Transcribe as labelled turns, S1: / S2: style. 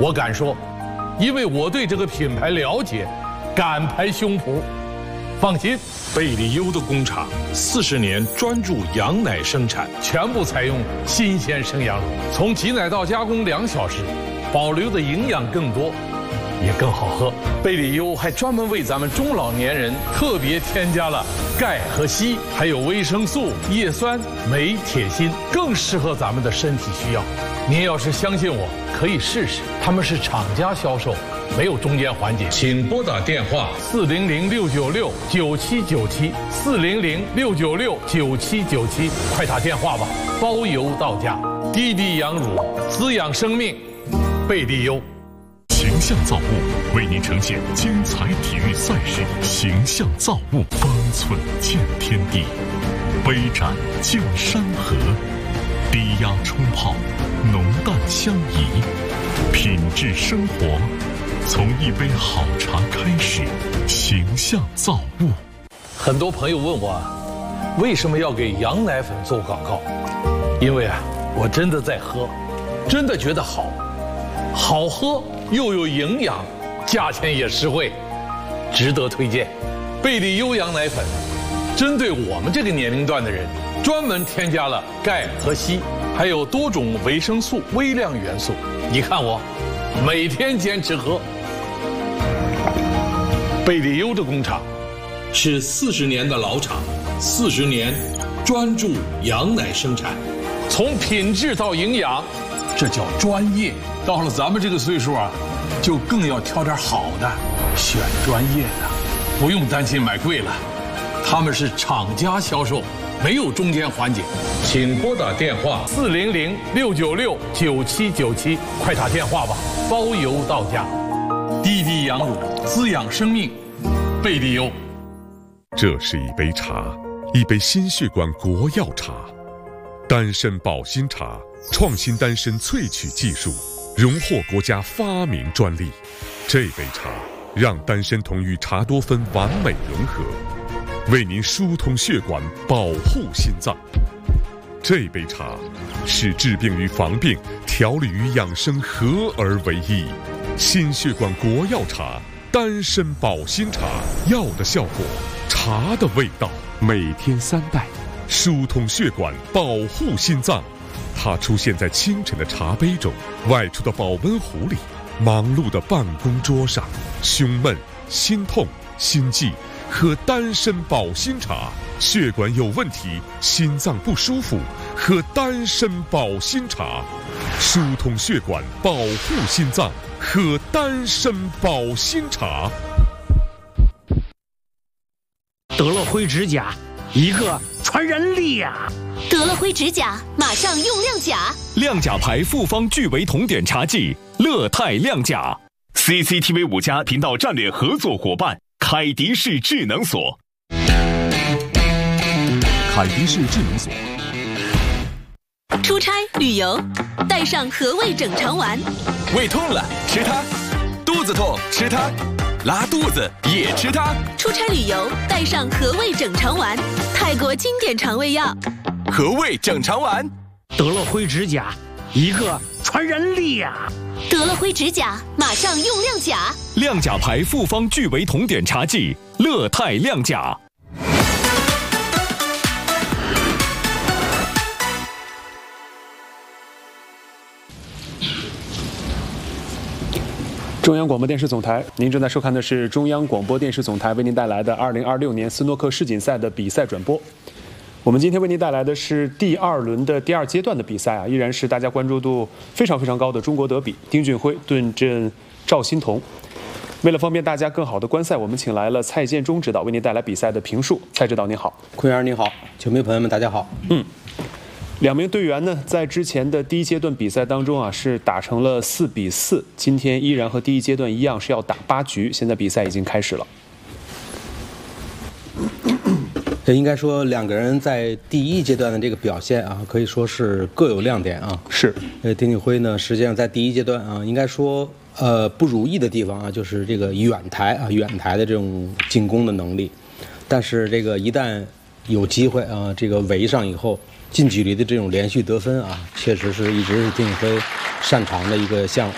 S1: 我敢说，因为我对这个品牌了解，敢拍胸脯。放心，
S2: 贝利优的工厂40年专注羊奶生产，
S1: 全部采用新鲜生羊乳，从挤奶到加工2小时，保留的营养更多，也更好喝。贝利优还专门为咱们中老年人特别添加了钙和硒，还有维生素、叶酸、镁、铁、锌，更适合咱们的身体需要。您要是相信我，可以试试。他们是厂家销售，没有中间环节。请拨打电话400-696-9797，400-696-9797，快打电话吧，包邮到家。滴滴羊乳滋养生命，贝利优。
S3: 形象造物为您呈现精彩体育赛事，形象造物方寸见天地，杯盏见山河，低压冲泡，浓淡相宜，品质生活从一杯好茶开始。形象造物。
S1: 很多朋友问我，为什么要给羊奶粉做广告？因为我真的在喝，真的觉得好喝又有营养，价钱也实惠，值得推荐。贝利优羊奶粉针对我们这个年龄段的人，专门添加了钙和硒，还有多种维生素、微量元素。你看我每天坚持喝。贝利优的工厂是40年的老厂，40年专注羊奶生产，从品质到营养，这叫专业。到了咱们这个岁数就更要挑点好的，选专业的，不用担心买贵了。他们是厂家销售，没有中间环节。请拨打电话400-696-9797，快打电话吧，包邮到家。滴滴羊乳滋养生命，贝利优。
S3: 这是一杯茶，一杯心血管国药茶，丹参保心茶，创新丹参萃取技术，荣获国家发明专利。这杯茶让丹参酮与茶多酚完美融合，为您疏通血管，保护心脏。这杯茶是治病与防病、调理与养生合而为一。心血管国药茶，丹参保心茶，药的效果，茶的味道。每天3袋，疏通血管，保护心脏。它出现在清晨的茶杯中，外出的保温壶里，忙碌的办公桌上。胸闷、心痛、心悸，喝丹参保心茶。血管有问题，心脏不舒服，喝丹参保心茶。疏通血管，保护心脏，喝丹参保心茶。
S4: 德乐辉指甲，一个传染力呀！
S5: 德乐辉指甲，马上用亮甲。
S6: 亮甲牌复方聚维酮碘茶剂，乐泰亮甲。CCTV 5家频道战略合作伙伴，凯迪士智能锁。
S3: 凯迪士智能锁。
S5: 出差旅游，带上和味整肠丸。
S7: 胃痛了吃它，肚子痛吃它，拉肚子也吃它。
S5: 出差旅游带上和味整肠丸，泰国经典肠胃药。
S7: 和味整肠丸。
S4: 德乐辉指甲，一个传染力呀！
S5: 德乐辉指甲，马上用亮甲。
S6: 亮甲牌复方聚维酮碘茶剂，乐泰亮甲。
S8: 中央广播电视总台，您正在收看的是中央广播电视总台为您带来的2026年斯诺克世锦赛的比赛转播。我们今天为您带来的是第2轮的第2阶段的比赛依然是大家关注度非常高的中国德比，丁俊晖对阵赵心童。为了方便大家更好的观赛，我们请来了蔡建中指导为您带来比赛的评述。蔡指导您好。
S9: 坤阳你好，球迷朋友们大家好。
S8: 两名队员呢，在之前的第1阶段比赛当中是打成了4比4，今天依然和第1阶段一样是要打8局，现在比赛已经开始了。
S9: 这应该说两个人在第1阶段的这个表现可以说是各有亮点
S8: 是。
S9: 丁俊晖呢，实际上在第1阶段应该说不如意的地方就是这个远台的这种进攻的能力，但是这个一旦有机会这个围上以后，近距离的这种连续得分确实是一直是丁俊晖擅长的一个项目。